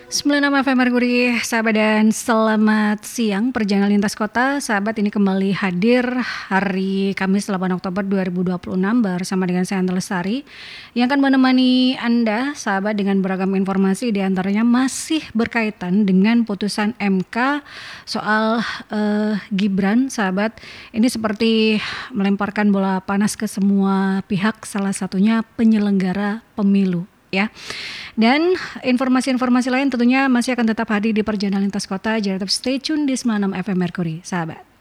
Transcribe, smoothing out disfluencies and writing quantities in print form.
96 FM Merkuri, sahabat, dan selamat siang. Perjalanan lintas kota, sahabat, ini kembali hadir hari Kamis 8 Oktober 2026 bersama dengan saya Anta Lestari yang akan menemani Anda, sahabat, dengan beragam informasi, di antaranya masih berkaitan dengan putusan MK soal Gibran, sahabat. Ini seperti melemparkan bola panas ke semua pihak, salah satunya penyelenggara pemilu, ya. Dan informasi-informasi lain tentunya masih akan tetap hadir di Perjalanan Lintas Kota. Jadi tetap stay tune di 96 FM Merkuri, sahabat.